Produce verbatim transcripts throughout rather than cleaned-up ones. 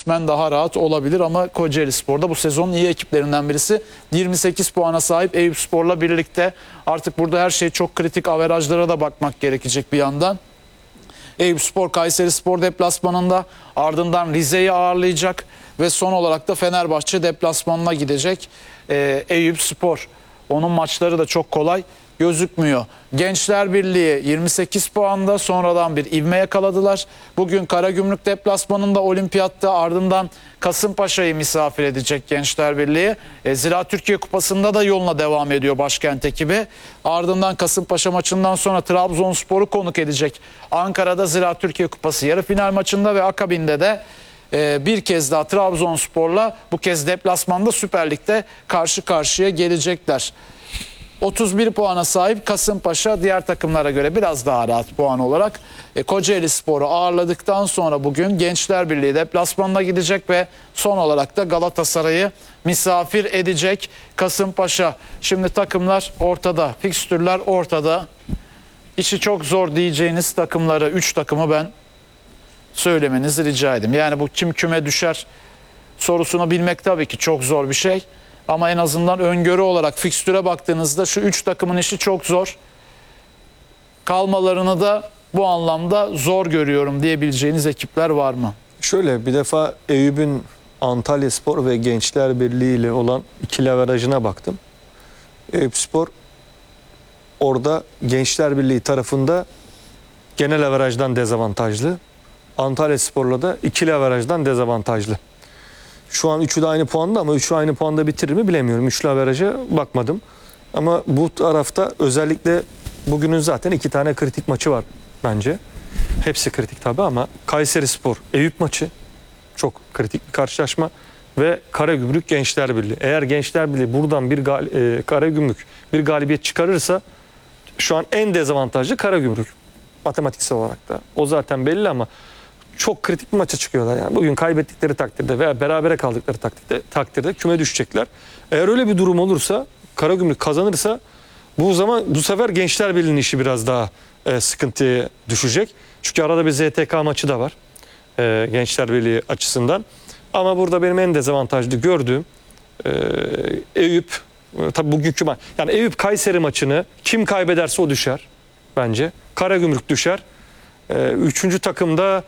kısmen daha rahat olabilir ama Kocaelispor da bu sezonun iyi ekiplerinden birisi. yirmi sekiz puana sahip Eyüpspor'la birlikte. Artık burada her şey çok kritik, averajlara da bakmak gerekecek bir yandan. Eyüpspor Kayserispor deplasmanında, ardından Rize'yi ağırlayacak ve son olarak da Fenerbahçe deplasmanına gidecek. Ee, Eyüpspor, onun maçları da çok kolay gözükmüyor. Gençler Birliği yirmi sekiz puanda, sonradan bir ivme yakaladılar. Bugün Karagümrük deplasmanında olimpiyatta, ardından Kasımpaşa'yı misafir edecek Gençler Birliği. E, Ziraat Türkiye Kupası'nda da yoluna devam ediyor başkent ekibi. Ardından Kasımpaşa maçından sonra Trabzonspor'u konuk edecek. Ankara'da Ziraat Türkiye Kupası yarı final maçında ve akabinde de e, bir kez daha Trabzonspor'la bu kez deplasmanda Süper Lig'de karşı karşıya gelecekler. otuz bir puana sahip Kasımpaşa diğer takımlara göre biraz daha rahat puan olarak. E, Kocaelispor'u ağırladıktan sonra bugün Gençler Birliği deplasmanına gidecek ve son olarak da Galatasaray'ı misafir edecek Kasımpaşa. Şimdi takımlar ortada, fikstürler ortada. İşi çok zor diyeceğiniz takımları, üç takımı ben söylemenizi rica edeyim. Yani bu kim küme düşer sorusunu bilmek tabii ki çok zor bir şey. Ama en azından öngörü olarak fikstüre baktığınızda şu üç takımın işi çok zor. Kalmalarını da bu anlamda zor görüyorum diyebileceğiniz ekipler var mı? Şöyle, bir defa Eyüp'ün Antalyaspor ve Gençler Birliği ile olan ikili averajına baktım. Eyüpspor orada Gençler Birliği tarafında genel averajdan dezavantajlı. Antalyaspor'la da ikili averajdan dezavantajlı. Şu an üçü de aynı puanda ama üçü aynı puanda bitirir mi bilemiyorum. Üçlü averaja bakmadım. Ama bu tarafta özellikle bugünün zaten iki tane kritik maçı var bence. Hepsi kritik tabii ama Kayserispor Eyüp maçı çok kritik bir karşılaşma ve Karagümrük Gençler Birliği. Eğer Gençler Birliği buradan bir gal e, Karagümrük bir galibiyet çıkarırsa şu an en dezavantajlı Karagümrük matematiksel olarak da. O zaten belli ama çok kritik bir maça çıkıyorlar. Yani bugün kaybettikleri takdirde veya berabere kaldıkları takdirde, takdirde küme düşecekler. Eğer öyle bir durum olursa, Karagümrük kazanırsa bu zaman bu sefer Gençler Birliği'nin işi biraz daha e, sıkıntıya düşecek. Çünkü arada bir Z T K maçı da var e, Gençler Birliği açısından. Ama burada benim en dezavantajlı gördüğüm e, Eyüp, e, tabii bugünkü maç. Yani Eyüp Kayseri maçını kim kaybederse o düşer bence. Karagümrük düşer. E, üçüncü takımda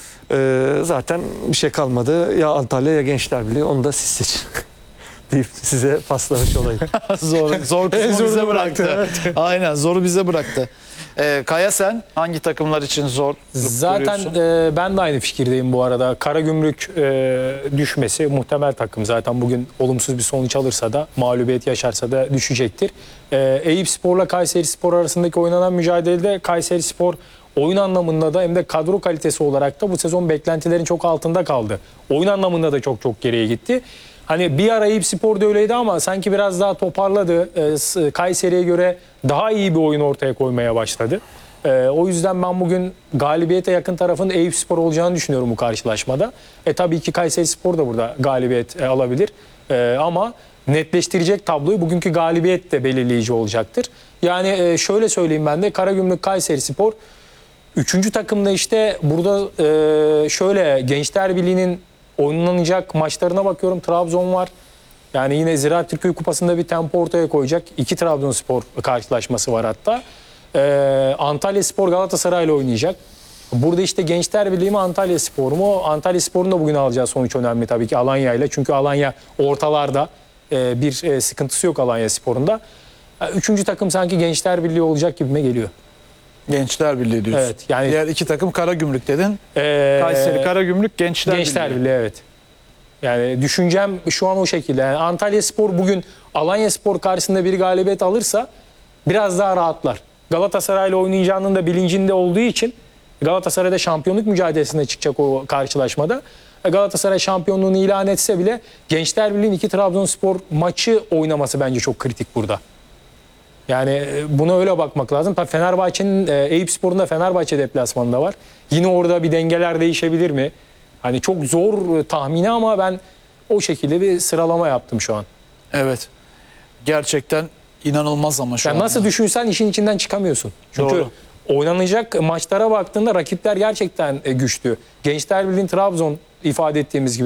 Ee, zaten bir şey kalmadı. Ya Antalya ya Gençler Birliği, onu da siz seçin deyip size paslamış olayım. zor zor kısmı bize bıraktı. Evet. Aynen, zoru bize bıraktı. Ee, Kaya, sen hangi takımlar için zor Zaten e, ben de aynı fikirdeyim bu arada. Karagümrük e, düşmesi muhtemel takım. Zaten bugün olumsuz bir sonuç alırsa da, mağlubiyet yaşarsa da düşecektir. E, Eyüpspor'la Kayserispor arasındaki oynanan mücadelede Kayserispor oyun anlamında da hem de kadro kalitesi olarak da bu sezon beklentilerin çok altında kaldı. Oyun anlamında da çok çok geriye gitti. Hani bir ara Eyüpspor da öyleydi ama sanki biraz daha toparladı. Ee, Kayseri'ye göre daha iyi bir oyun ortaya koymaya başladı. Ee, o yüzden ben bugün galibiyete yakın tarafın Eyüpspor olacağını düşünüyorum bu karşılaşmada. E tabii ki Kayserispor da burada galibiyet e, alabilir. E, ama netleştirecek tabloyu bugünkü galibiyet de belirleyici olacaktır. Yani e, şöyle söyleyeyim ben de, Karagümrük Kayserispor. Üçüncü takımda işte burada e, şöyle Gençler Birliği'nin oynanacak maçlarına bakıyorum. Trabzon var. Yani yine Ziraat Türkiye Kupası'nda bir tempo ortaya koyacak. İki Trabzonspor karşılaşması var hatta. E, Antalyaspor Galatasaray'la oynayacak. Burada işte Gençler Birliği mi Antalyaspor mu? Antalyaspor'un da bugün alacağı sonuç önemli tabii ki Alanya'yla. Çünkü Alanya ortalarda, e, bir e, sıkıntısı yok Alanyaspor'un da. E, üçüncü takım sanki Gençler Birliği olacak gibime geliyor. Gençler Birliği diyorsun. Evet, yani diğer iki takım Karagümrük dedin. Ee, Kayseri Karagümrük, Gençler, Gençler Birliği. Birliği, evet. Yani düşüncem şu an o şekilde. Yani Antalyaspor bugün Alanyaspor karşısında bir galibiyet alırsa biraz daha rahatlar. Galatasaray'la oynayacağının da bilincinde olduğu için Galatasaray'da şampiyonluk mücadelesine çıkacak o karşılaşmada. Galatasaray şampiyonluğunu ilan etse bile Gençler Birliği'nin iki Trabzonspor maçı oynaması bence çok kritik burada. Yani buna öyle bakmak lazım. Tabii Fenerbahçe'nin, Eyüpspor'un da Fenerbahçe deplasmanında var. Yine orada bir dengeler değişebilir mi? Hani çok zor tahmini ama ben o şekilde bir sıralama yaptım şu an. Evet. Gerçekten inanılmaz ama şu Yani anda. nasıl düşünsen işin içinden çıkamıyorsun. Çünkü Doğru. oynanacak maçlara baktığında rakipler gerçekten güçlü. Gençler Birliği'nin Trabzon ifade ettiğimiz gibi